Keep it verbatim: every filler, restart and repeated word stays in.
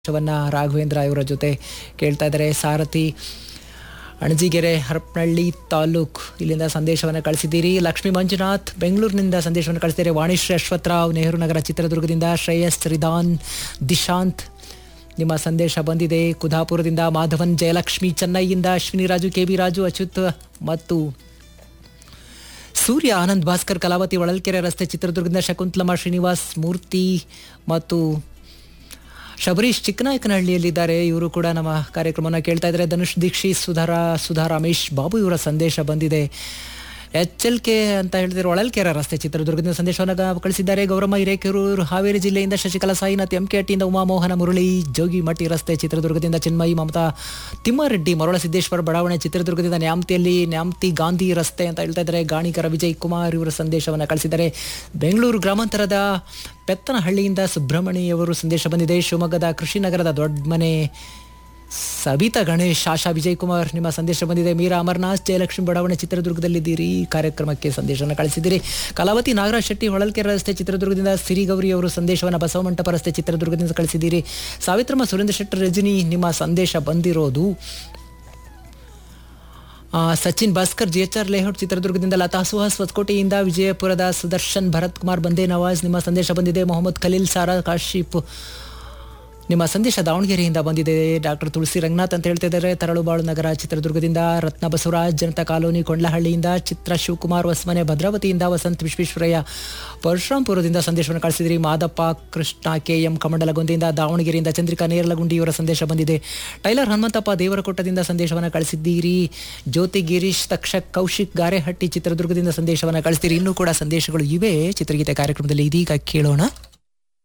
ಶವನ್ನ ರಾಘವೇಂದ್ರ ಇವರ ಜೊತೆ ಕೇಳ್ತಾ ಇದ್ದಾರೆ. ಸಾರಥಿ ಅಣಜಿಗೆರೆ ಹರಪನಹಳ್ಳಿ ತಾಲೂಕ್ ಇಲ್ಲಿಂದ ಸಂದೇಶವನ್ನು ಕಳಿಸಿದ್ದೀರಿ. ಲಕ್ಷ್ಮೀ ಮಂಜುನಾಥ್ ಬೆಂಗಳೂರಿನಿಂದ ಸಂದೇಶವನ್ನು ಕಳಿಸಿದ್ದಾರೆ. ವಾಣಿಶ್ರೀ ಅಶ್ವತ್ಥರಾವ್ ನೆಹರು ನಗರ ಚಿತ್ರದುರ್ಗದಿಂದ. ಶ್ರೇಯಸ್ ರಿದಾನ್ ದಿಶಾಂತ್ ನಿಮ್ಮ ಸಂದೇಶ ಬಂದಿದೆ. ಕುದಾಪುರದಿಂದ ಮಾಧವನ್ ಜಯಲಕ್ಷ್ಮಿ ಚೆನ್ನೈಯಿಂದ. ಅಶ್ವಿನಿ ರಾಜು ಕೆ ಬಿ ರಾಜು ಅಚ್ಯುತ್ ಮತ್ತು ಸೂರ್ಯ ಆನಂದ್ ಭಾಸ್ಕರ್ ಕಲಾವತಿ ಹೊಳಲ್ಕೆರೆ ರಸ್ತೆ ಚಿತ್ರದುರ್ಗದಿಂದ. ಶಕುಂತಲಮ್ಮ ಶ್ರೀನಿವಾಸ್ ಮೂರ್ತಿ ಮತ್ತು ಶಬರೀಶ್ ಚಿಕ್ಕನಾಯಕನಹಳ್ಳಿಯಲ್ಲಿದ್ದಾರೆ. ಇವರು ಕೂಡ ನಮ್ಮ ಕಾರ್ಯಕ್ರಮವನ್ನು ಕೇಳ್ತಾ ಇದ್ದಾರೆ. ಧನುಷ್ ದೀಕ್ಷಿತ್ ಸುಧಾರಾ ಸುಧಾ ರಮೇಶ್ ಬಾಬು ಇವರ ಸಂದೇಶ ಬಂದಿದೆ. ಎಚ್ ಎಲ್ ಕೆ ಅಂತ ಹೇಳಿದ್ರೆ ಹೊಳಲ್ಕೆರೆ ರಸ್ತೆ ಚಿತ್ರದುರ್ಗದಿಂದ ಸಂದೇಶವನ್ನು ಕಳಿಸಿದ್ದಾರೆ. ಗೌರಮ್ಮ ಹಿರೇಕೆರೂರು ಹಾವೇರಿ ಜಿಲ್ಲೆಯಿಂದ. Shashikala Sainath M K ಹಟ್ಟಿಯಿಂದ. ಉಮಾಮೋಹನ ಮುರಳಿ ಜೋಗಿಮಟ್ಟಿ ರಸ್ತೆ ಚಿತ್ರದುರ್ಗದಿಂದ. ಚಿನ್ಮಯಿ ಮಮತಾ ತಿಮ್ಮಾರೆಡ್ಡಿ ಮರಳಸಿದ್ದೇಶ್ವರ ಬಡಾವಣೆ ಚಿತ್ರದುರ್ಗದಿಂದ. ನ್ಯಾಮತಿಯಲ್ಲಿ ನ್ಯಾಮತಿ ಗಾಂಧಿ ರಸ್ತೆ ಅಂತ ಹೇಳ್ತಾ ಇದ್ದಾರೆ. ಗಾಣಿಕರ ವಿಜಯ್ ಕುಮಾರ್ ಇವರ ಸಂದೇಶವನ್ನು ಕಳಿಸಿದ್ದಾರೆ. ಬೆಂಗಳೂರು ಗ್ರಾಮಾಂತರದ ಪೆತ್ತನಹಳ್ಳಿಯಿಂದ ಸುಬ್ರಹ್ಮಣಿಯವರು ಸಂದೇಶ ಬಂದಿದೆ. ಶಿವಮೊಗ್ಗದ ಕೃಷಿನಗರದ ದೊಡ್ಡಮನೆ ಸಬಿತಾ ಗಣೇಶ್ ಆಶಾ ವಿಜಯ್ ಕುಮಾರ್ ನಿಮ್ಮ ಸಂದೇಶ ಬಂದಿದೆ. ಮೀರಾ ಅಮರ್ನಾಥ್ ಜಯಲಕ್ಷ್ಮಿ ಬಡಾವಣೆ ಚಿತ್ರದುರ್ಗದಲ್ಲಿದ್ದೀರಿ. ಕಾರ್ಯಕ್ರಮಕ್ಕೆ ಸಂದೇಶವನ್ನು ಕಳಿಸಿದ್ದೀರಿ. ಕಲಾವತಿ ನಾಗರಾಜ್ ಶೆಟ್ಟಿ ಹೊಳಲ್ಕೆರೆ ರಸ್ತೆ ಚಿತ್ರದುರ್ಗದಿಂದ. ಸಿರಿಗೌರಿ ಅವರು ಸಂದೇಶವನ್ನು ಬಸವಮಂಟಪ ರಸ್ತೆ ಚಿತ್ರದುರ್ಗದಿಂದ ಕಳಿಸಿದ್ದೀರಿ. ಸಾವಿತ್ರಮ್ಮ ಸುರೇಂದ್ರ ಶೆಟ್ಟರ್ ರಜನಿ ನಿಮ್ಮ ಸಂದೇಶ ಬಂದಿರೋದು. Sachin Bhaskar G H R layout ಚಿತ್ರದುರ್ಗದಿಂದ. ಲತಾ ಸುಹಾಸ್ ಹೊಸಕೋಟೆಯಿಂದ. ವಿಜಯಪುರದ ಸುದರ್ಶನ್ ಭರತ್ ಕುಮಾರ್ ಬಂದೇ ನವಾಜ್ ನಿಮ್ಮ ಸಂದೇಶ ಬಂದಿದೆ. ಮೊಹಮ್ಮದ್ ಖಲೀಲ್ ಸಾರಾ ಕಾಶಿಪ್ ನಿಮ್ಮ ಸಂದೇಶ ದಾವಣಗೆರೆಯಿಂದ ಬಂದಿದೆ. ಡಾಕ್ಟರ್ ತುಳಸಿ ರಂಗನಾಥ್ ಅಂತ ಹೇಳ್ತಾ ಇದ್ದಾರೆ. ತರಳುಬಾಳು ನಗರ ಚಿತ್ರದುರ್ಗದಿಂದ. ರತ್ನ ಬಸವರಾಜ್ ಜನತಾ ಕಾಲೋನಿ ಕೊಂಡ್ಲಹಳ್ಳಿಯಿಂದ. ಚಿತ್ರ ಶಿವಕುಮಾರ್ ಹೊಸಮನೆ ಭದ್ರಾವತಿಯಿಂದ. ವಸಂತ್ ವಿಶ್ವೇಶ್ವರಯ್ಯ ಪರಶುರಾಂಪುರದಿಂದ ಸಂದೇಶವನ್ನು ಕಳಿಸಿದ್ರಿ. Madappa Krishna K M ಕಮಂಡಲಗೊಂದಿಯಿಂದ. ದಾವಣಗೆರೆಯಿಂದ ಚಂದ್ರಿಕಾ ನೇರಲಗುಂಡಿ ಇವರ ಸಂದೇಶ ಬಂದಿದೆ. ಟೈಲರ್ ಹನುಮಂತಪ್ಪ ದೇವರಕೊಟ್ಟದಿಂದ ಸಂದೇಶವನ್ನು ಕಳಿಸಿದ್ದೀರಿ. ಜ್ಯೋತಿ ಗಿರೀಶ್ ತಕ್ಷಕ್ ಕೌಶಿಕ್ ಗಾರೆಹಟ್ಟಿ ಚಿತ್ರದುರ್ಗದಿಂದ ಸಂದೇಶವನ್ನು ಕಳಿಸ್ತೀರಿ. ಇನ್ನೂ ಕೂಡ ಸಂದೇಶಗಳು ಇವೆ ಚಿತ್ರಗೀತೆ ಕಾರ್ಯಕ್ರಮದಲ್ಲಿ. ಇದೀಗ ಕೇಳೋಣ.